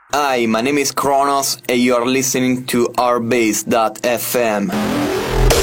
Hi, my name is Kronos and you are listening to Arbase.fm.